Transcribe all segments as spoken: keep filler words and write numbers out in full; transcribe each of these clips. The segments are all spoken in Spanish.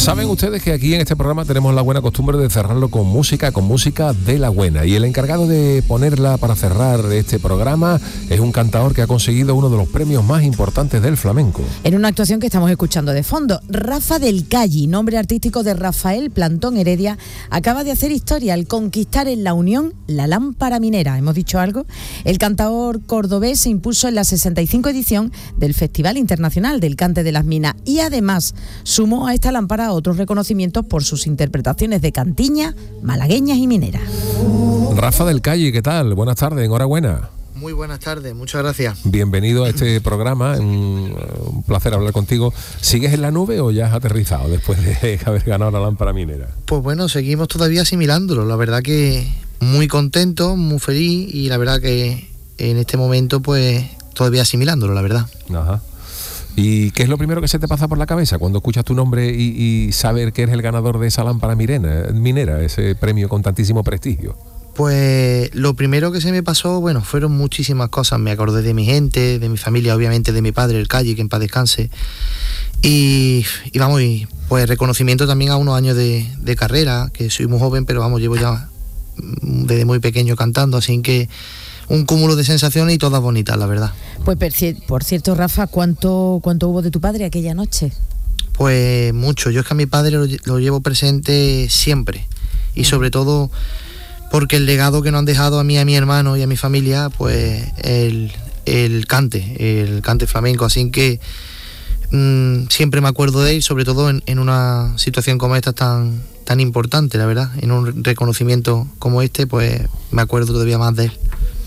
Saben ustedes que aquí en este programa tenemos la buena costumbre de cerrarlo con música, con música de la buena. Y el encargado de ponerla para cerrar este programa es un cantador que ha conseguido uno de los premios más importantes del flamenco. En una actuación que estamos escuchando de fondo, Rafa del Calle, nombre artístico de Rafael Plantón Heredia, acaba de hacer historia al conquistar en La Unión la lámpara minera. ¿Hemos dicho algo? El cantador cordobés se impuso en la sesenta y cinco edición del Festival Internacional del Cante de las Minas y además sumó a esta lámpara otros reconocimientos por sus interpretaciones de cantiña, malagueñas y mineras. Rafa del Calle, ¿qué tal? Buenas tardes, enhorabuena. Muy buenas tardes, muchas gracias. Bienvenido a este programa, un, un placer hablar contigo. ¿Sigues en la nube o ya has aterrizado después de haber ganado la lámpara minera? Pues bueno, seguimos todavía asimilándolo, la verdad que muy contento, muy feliz y la verdad que en este momento pues todavía asimilándolo, la verdad. Ajá. ¿Y qué es lo primero que se te pasa por la cabeza cuando escuchas tu nombre y, y saber que eres el ganador de esa lámpara minera, minera, ese premio con tantísimo prestigio? Pues lo primero que se me pasó, bueno, fueron muchísimas cosas. Me acordé de mi gente, de mi familia, obviamente de mi padre, el Calle, que en paz descanse. Y, y vamos, y pues reconocimiento también a unos años de, de carrera, que soy muy joven, pero vamos, llevo ya desde muy pequeño cantando, así que un cúmulo de sensaciones y todas bonitas, la verdad. Pues por cierto, Rafa, ¿cuánto, cuánto hubo de tu padre aquella noche? Pues mucho. Yo es que a mi padre lo, lo llevo presente siempre. Y sobre todo porque el legado que nos han dejado a mí, a mi hermano y a mi familia, pues el, el cante, el cante flamenco. Así que mmm, siempre me acuerdo de él, sobre todo en, en una situación como esta tan, tan importante, la verdad. En un reconocimiento como este, pues me acuerdo todavía más de él.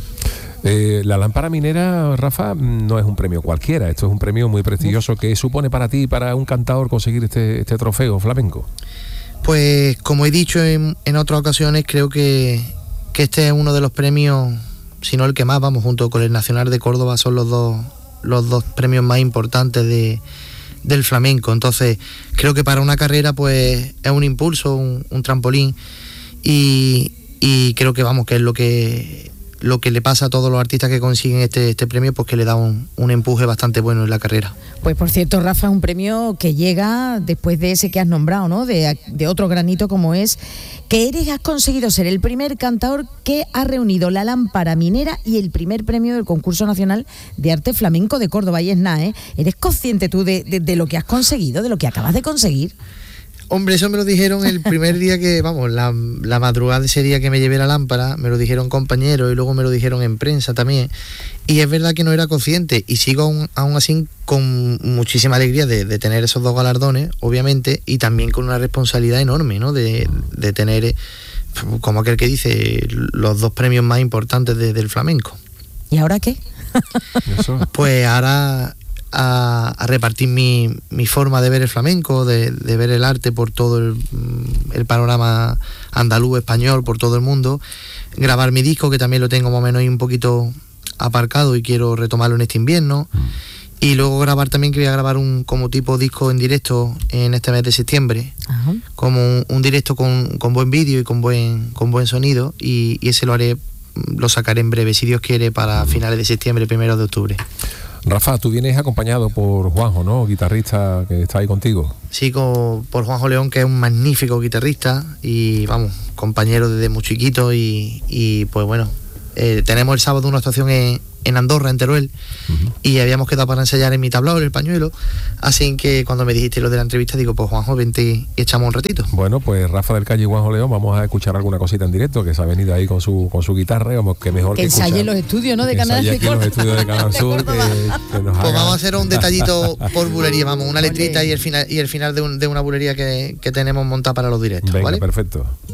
Eh, la lámpara minera, Rafa, no es un premio cualquiera, esto es un premio muy prestigioso. ¿Qué supone para ti, para un cantador, conseguir este, este trofeo flamenco? Pues como he dicho en, en otras ocasiones, creo que, que este es uno de los premios, si no el que más, vamos, junto con el Nacional de Córdoba, son los dos, los dos premios más importantes de, del flamenco. Entonces creo que para una carrera pues es un impulso, un, un trampolín y, y creo que vamos, que es lo que... lo que le pasa a todos los artistas que consiguen este, este premio, pues que le da un, un empuje bastante bueno en la carrera. Pues por cierto, Rafa, es un premio que llega después de ese que has nombrado, ¿no? De, de otro granito como es que eres, has conseguido ser el primer cantador que ha reunido la lámpara minera y el primer premio del Concurso Nacional de Arte Flamenco de Córdoba. Y es nada, ¿eh? ¿Eres consciente tú de, de, de lo que has conseguido, de lo que acabas de conseguir? Hombre, eso me lo dijeron el primer día que, vamos, la, la madrugada de ese día que me llevé la lámpara, me lo dijeron compañeros y luego me lo dijeron en prensa también. Y es verdad que no era consciente y sigo aún, aún así con muchísima alegría de, de tener esos dos galardones, obviamente, y también con una responsabilidad enorme, ¿no? De, de tener, como aquel que dice, los dos premios más importantes de, del flamenco. ¿Y ahora qué? Pues ahora... A, a repartir mi, mi forma de ver el flamenco, de, de ver el arte por todo el, el panorama andaluz, español, por todo el mundo, grabar mi disco, que también lo tengo más o menos ahí un poquito aparcado y quiero retomarlo en este invierno, mm. y luego grabar también, que voy a grabar un como tipo disco en directo en este mes de septiembre, Ajá. como un, un directo con, con buen vídeo y con buen, con buen sonido, y, y ese lo haré, lo sacaré en breve, si Dios quiere, para finales de septiembre, primero de octubre. Rafa, tú vienes acompañado por Juanjo, ¿no? Guitarrista que está ahí contigo. Sí, con, por Juanjo León, que es un magnífico guitarrista y, vamos, compañero desde muy chiquito y, y pues bueno, eh, tenemos el sábado una actuación en, en Andorra, en Teruel, uh-huh. y habíamos quedado para ensayar en mi tablao, en el pañuelo, así que cuando me dijiste lo de la entrevista, digo, pues Juanjo, vente y echamos un ratito. Bueno, pues Rafa del Calle y Juanjo León, vamos a escuchar alguna cosita en directo, que se ha venido ahí con su con su guitarra, vamos, que mejor que, que ensaye en los estudios, ¿no? De Canal de Córdoba. los estudios de Canal Sur, que, que nos pues haga... vamos a hacer un detallito por bulería, vamos, una letrita y el final y el final de, un, de una bulería que, que tenemos montada para los directos, Venga, ¿vale? Perfecto.